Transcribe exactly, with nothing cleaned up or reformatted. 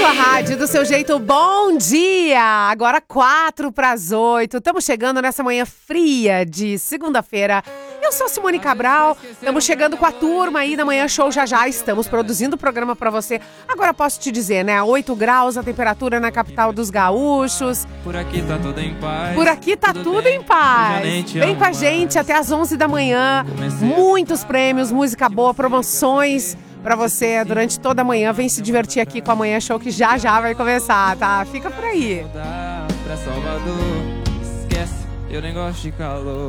sua rádio, do seu jeito, bom dia! Agora quatro para as oito. Estamos chegando nessa manhã fria de segunda-feira. Eu sou Simone Cabral, estamos chegando com a turma aí da Manhã Show já já. Estamos produzindo o programa para você. Agora posso te dizer, né? oito graus a temperatura na capital dos gaúchos. Por aqui tá tudo em paz. Por aqui tá tudo, tudo em paz. Vem com a gente até às onze da manhã. Muitos prêmios, música boa, promoções pra você durante toda a manhã. Vem se divertir aqui com a Manhã Show que já já vai começar, tá? Fica por aí. Pra Salvador, esquece, eu nem gosto de calor.